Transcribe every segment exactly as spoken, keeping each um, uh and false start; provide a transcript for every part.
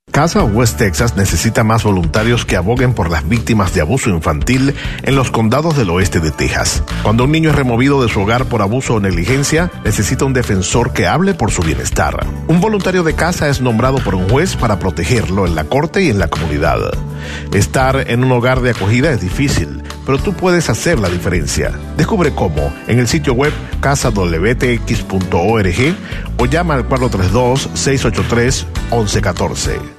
Casa West Texas necesita más voluntarios que aboguen por las víctimas de abuso infantil en los condados del oeste de Texas. Cuando un niño es removido de su hogar por abuso o negligencia, necesita un defensor que hable por su bienestar. Un voluntario de casa es nombrado por un juez para protegerlo en la corte y en la comunidad. Estar en un hogar de acogida es difícil, pero tú puedes hacer la diferencia. Descubre cómo en el sitio web casa w t x punto org o llama al cuatro tres dos, seis ocho tres, once uno cuatro.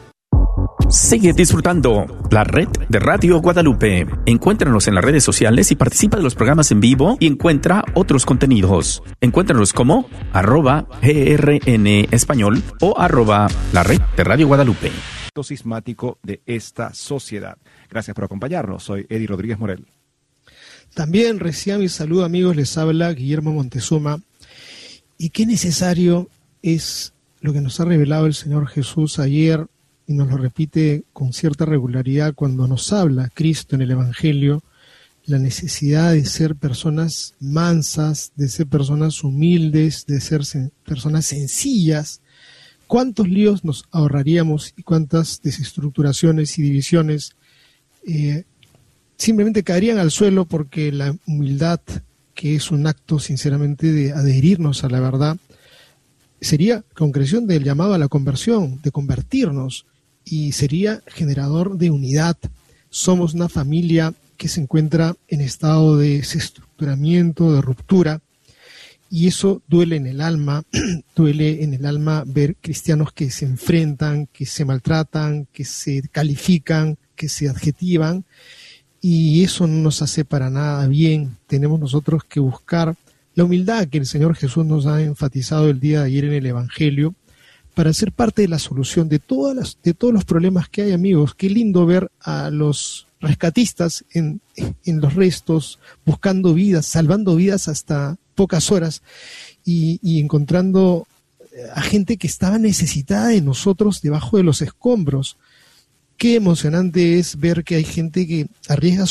Sigue disfrutando la red de Radio Guadalupe. Encuéntranos en las redes sociales y participa de los programas en vivo y encuentra otros contenidos. Encuéntranos como arroba grn español o arroba la red de Radio Guadalupe. Sismático de esta sociedad. Gracias por acompañarnos. Soy Eddie Rodríguez Morel. También reciban mi saludo, amigos. Les habla Guillermo Montezuma. Y qué necesario es lo que nos ha revelado el Señor Jesús ayer, y nos lo repite con cierta regularidad cuando nos habla Cristo en el Evangelio, la necesidad de ser personas mansas, de ser personas humildes, de ser sen- personas sencillas. ¿Cuántos líos nos ahorraríamos y cuántas desestructuraciones y divisiones eh, simplemente caerían al suelo porque la humildad, que es un acto sinceramente de adherirnos a la verdad, sería concreción del llamado a la conversión, de convertirnos, y sería generador de unidad. Somos una familia que se encuentra en estado de desestructuramiento, de ruptura, y eso duele en el alma, duele en el alma ver cristianos que se enfrentan, que se maltratan, que se califican, que se adjetivan, y eso no nos hace para nada bien. Tenemos nosotros que buscar la humildad que el Señor Jesús nos ha enfatizado el día de ayer en el Evangelio, para ser parte de la solución de todas las, de todos los problemas que hay, amigos. Qué lindo ver a los rescatistas en, en los restos, buscando vidas, salvando vidas hasta pocas horas, y, y encontrando a gente que estaba necesitada de nosotros debajo de los escombros. Qué emocionante es ver que hay gente que arriesga